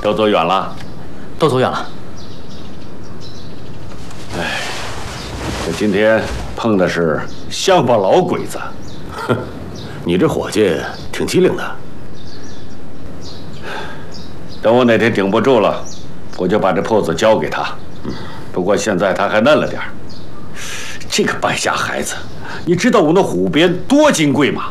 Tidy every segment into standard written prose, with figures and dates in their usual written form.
都走远了？ 都走远了。 哎，这今天碰的是乡巴老鬼子。 哼，你这伙计挺机灵的。 等我哪天顶不住了，我就把这铺子交给他。不过现在他还嫩了点儿。这个败家孩子，你知道我那虎鞭多金贵吗？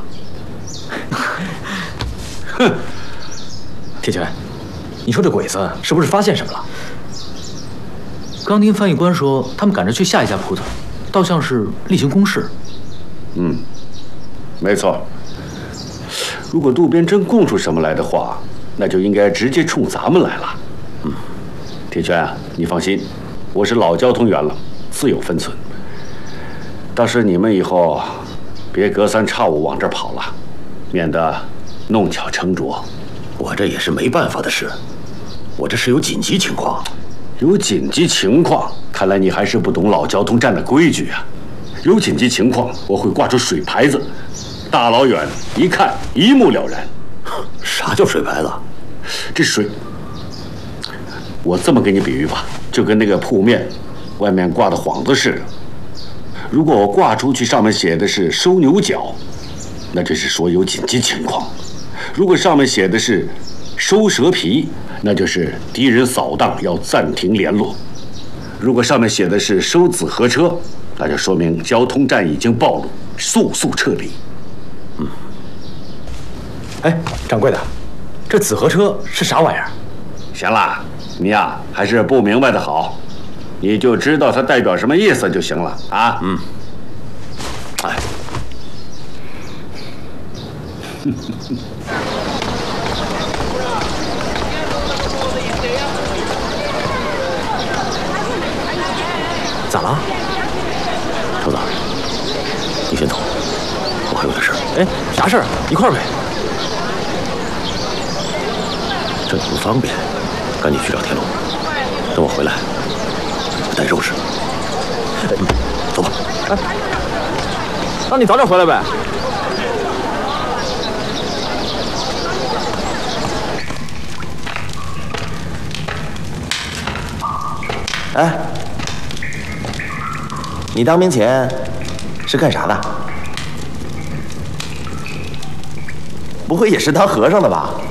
哼！铁拳，你说这鬼子是不是发现什么了？刚听翻译官说，他们赶着去下一家铺子，倒像是例行公事。 没错。如果渡边真供出什么来的话，那就应该直接冲咱们来了。铁拳，你放心，我是老交通员了，自有分寸。倒是你们以后别隔三差五往这儿跑了，免得弄巧成拙。 我这也是没办法的事，我这是有紧急情况。 有紧急情况，看来你还是不懂老交通站的规矩啊！有紧急情况，我会挂出水牌子，大老远一看一目了然。 啥叫水牌子？ 这水，我这么给你比喻吧，就跟那个铺面外面挂的幌子似的。如果我挂出去，上面写的是收牛角，那就是说有紧急情况；如果上面写的是收蛇皮，那就是敌人扫荡，要暂停联络；如果上面写的是收紫河车，那就说明交通站已经暴露，速速撤离。 哎，掌柜的，这紫河车是啥玩意儿？ 行了，你呀还是不明白的好，你就知道它代表什么意思就行了啊。 哎。 咋了？ 头子，你先走，我还有点事儿。 哎，啥事儿？一块儿呗。 这不方便，赶紧去找田龙。等我回来，带肉吃。走吧。 哎，那你早点回来呗。 哎，你当兵前是干啥的？不会也是当和尚的吧？